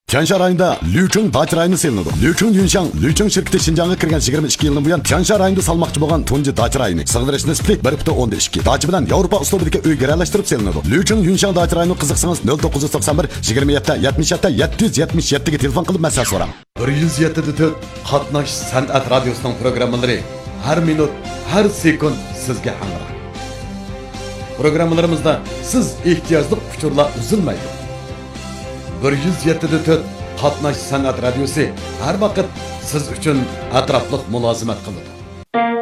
Tianshan rayonida Liuchun dacha rayoni selinadi. Liuchun Yunshan, Liuchun şirketi Şinjan'a kirgan 22 yildan buyon Tianshan rayonida salmoqchi bo'lgan tunji dacha rayoni. Sig'dirish nisbati 1.2. Dacha bilan Yevropa uslubidagi uy garalashtirib selinadi. Liuchun Yunshan dacha rayoni qiziqsangiz 0991 27 77 777 ga telefon qilib masala so'rang. 107.4 Qatnash san'at radiosining programmalari har minut, har sekund sizga hamroh. Programmalarimizda siz ehtiyojli uchurlar uzilmaydi. 107.4 Qatnash san'at radiosi har vaqt siz uchun atrofliq mulozimat qiladi.